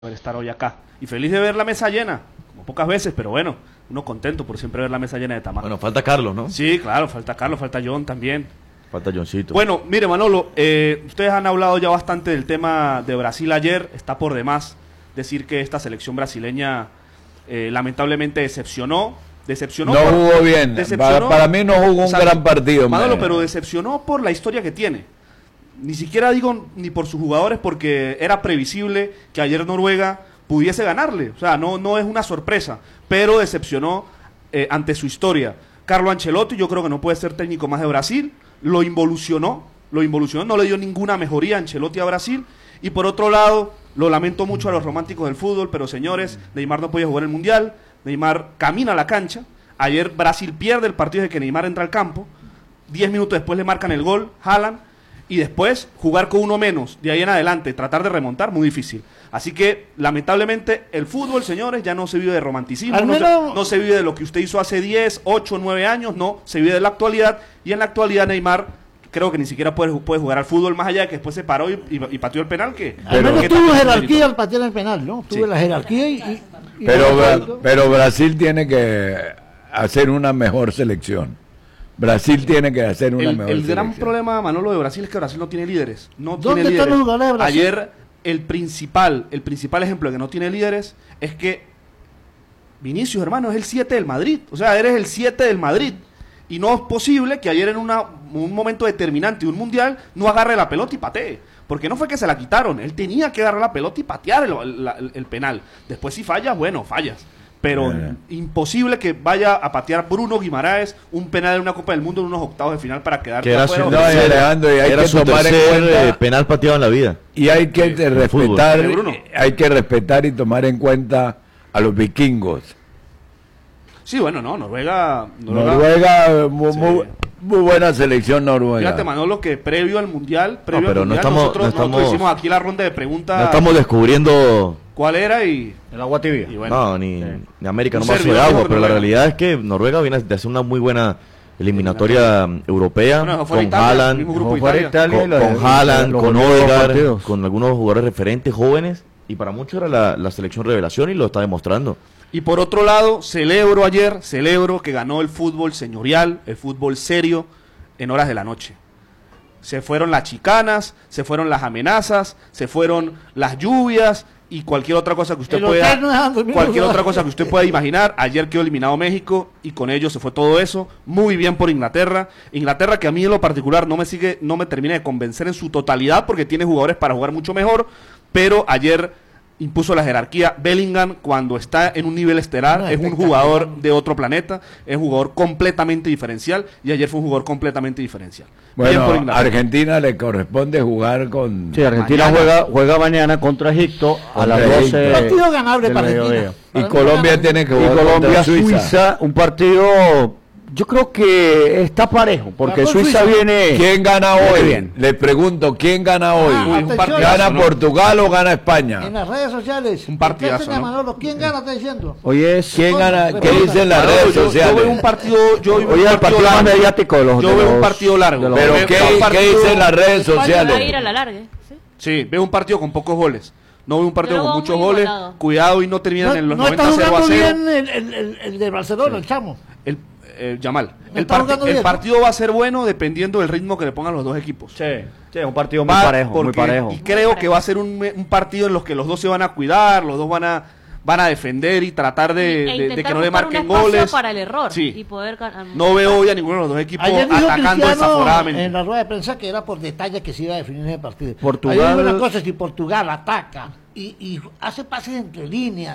Poder estar hoy acá. Y feliz de ver la mesa llena, como pocas veces, pero bueno, uno contento por siempre ver la mesa llena de Tamar. Bueno, falta Carlos, ¿no? Sí, claro, falta Carlos, falta John también. Falta Johncito. Bueno, mire Manolo, ustedes han hablado ya bastante del tema de Brasil ayer, está por demás decir que esta selección brasileña lamentablemente decepcionó. No jugó bien, para mí no jugó un gran partido. Manolo, pero decepcionó por la historia que tiene. Ni siquiera digo ni por sus jugadores, porque era previsible que ayer Noruega pudiese ganarle. O sea, no es una sorpresa, pero decepcionó ante su historia. Carlo Ancelotti yo creo que no puede ser técnico más de Brasil. Lo involucionó, no le dio ninguna mejoría a Ancelotti a Brasil. Y por otro lado, lo lamento mucho a los románticos del fútbol, pero señores, Neymar no podía jugar el Mundial. Neymar camina a la cancha. Ayer Brasil pierde el partido de que Neymar entra al campo. 10 minutos después le marcan el gol, Haaland. Y después jugar con uno menos, de ahí en adelante, tratar de remontar, muy difícil. Así que, lamentablemente, el fútbol, señores, ya no se vive de romanticismo, no se vive de lo que usted hizo hace 10, 8, 9 años, no, se vive de la actualidad. Y en la actualidad Neymar creo que ni siquiera puede jugar al fútbol, más allá de que después se paró y pateó el penal. Al menos tuvo jerarquía al patear el penal, ¿no? Tuvo la jerarquía pero Brasil tiene que hacer una mejor selección. Brasil tiene que hacer una mejor selección. El gran problema, Manolo, de Brasil es que Brasil no tiene líderes. ¿Dónde están los jugadores de Brasil? Ayer, el principal ejemplo de que no tiene líderes es que Vinicius, hermano, es el 7 del Madrid. O sea, eres el 7 del Madrid. Y no es posible que ayer en un momento determinante de un mundial no agarre la pelota y patee. Porque no fue que se la quitaron. Él tenía que agarrar la pelota y patear el penal. Después si fallas, bueno, fallas. Pero imposible que vaya a patear Bruno Guimaraes un penal en una Copa del Mundo en unos octavos de final para quedar fuera. Era su tercer penal pateado en la vida. Y hay que respetar y tomar en cuenta a los vikingos. Sí, bueno, no, Noruega muy buena selección Noruega. Fíjate, Manolo, que previo al Mundial, nosotros hicimos aquí la ronda de preguntas. No estamos descubriendo cuál era y el agua tibia. Y bueno, ni América no vaso de agua, pero la realidad es que Noruega viene de hacer una muy buena eliminatoria europea, con Haaland, con Odegaard, con algunos jugadores referentes jóvenes, y para muchos era la selección revelación y lo está demostrando. Y por otro lado, celebro que ganó el fútbol señorial, el fútbol serio, en horas de la noche. Se fueron las chicanas, se fueron las amenazas, se fueron las lluvias y cualquier otra cosa que usted pueda imaginar. Ayer quedó eliminado México y con ello se fue todo eso. Muy bien por Inglaterra. Inglaterra, que a mí en lo particular no me termina de convencer en su totalidad porque tiene jugadores para jugar mucho mejor, pero ayer impuso la jerarquía. Bellingham, cuando está en un nivel estelar, es un jugador de otro planeta, es un jugador completamente diferencial, y ayer fue un jugador completamente diferencial. Bueno, a Argentina le corresponde jugar con... Sí, Argentina juega mañana contra Egipto a las 12. Un partido ganable para Argentina. Y Colombia tiene que jugar contra Suiza, un partido... Yo creo que está parejo, porque Suiza viene... ¿Quién gana hoy? Bien. Le pregunto, ¿quién gana hoy? ¿Gana Portugal o gana España? En las redes sociales. Un partidazo, Manolo, ¿quién gana? Está diciendo. ¿Quién gana? ¿Qué dicen las redes sociales? Yo veo un partido... Hoy el partido más mediático de los... Yo veo un partido largo. Pero ¿qué dicen las redes sociales? Va a ir a la larga, ¿sí? Sí, veo un partido con pocos goles. No veo un partido con muchos goles. Cuidado y no terminan en los 90-0 a 0. No está jugando bien el de Barcelona, el chamo. Yamal. El partido va a ser bueno dependiendo del ritmo que le pongan los dos equipos. Sí, es un partido muy parejo. Y creo que va a ser un partido en los que los dos se van a cuidar, los dos van a defender y tratar de que no le marquen goles. Para el error. Sí. Y poder no veo hoy a ninguno de los dos equipos atacando desaforadamente. En la rueda de prensa que era por detalle que se iba a definir ese partido. Portugal. Hay una cosa, si Portugal ataca y hace pases entre líneas,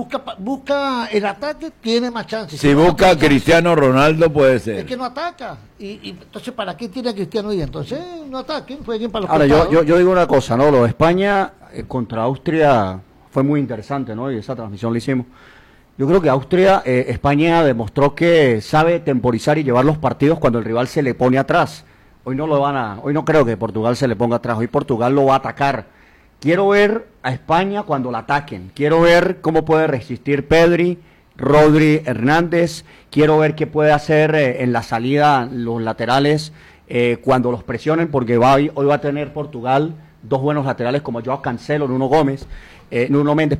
busca el ataque, tiene más chances. Si busca a Cristiano Ronaldo puede ser. Es que no ataca. Y entonces, ¿para qué tiene a Cristiano hoy? Entonces, no ataquen, jueguen para los Ahora, yo digo una cosa, ¿no? Lo de España contra Austria fue muy interesante, ¿no? Y esa transmisión la hicimos. Yo creo que España demostró que sabe temporizar y llevar los partidos cuando el rival se le pone atrás. Hoy no creo que Portugal se le ponga atrás, hoy Portugal lo va a atacar. Quiero ver a España cuando la ataquen. Quiero ver cómo puede resistir Pedri, Rodri, Hernández. Quiero ver qué puede hacer en la salida los laterales cuando los presionen, porque hoy va a tener Portugal dos buenos laterales como Joao Cancelo, Nuno Gómez. Nuno Méndez.